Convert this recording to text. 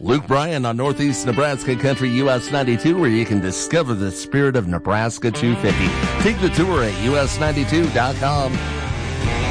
Luke Bryan on Northeast Nebraska Country US 92, where you can discover the spirit of Nebraska 250. Take the tour at us92.com.